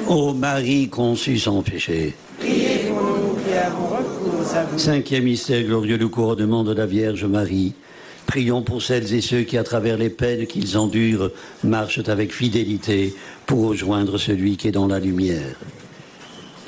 Ô Marie conçue sans péché. Priez pour nous qui avons recours à vous. Cinquième mystère glorieux, le couronnement de la Vierge Marie. Prions pour celles et ceux qui, à travers les peines qu'ils endurent, marchent avec fidélité pour rejoindre celui qui est dans la lumière.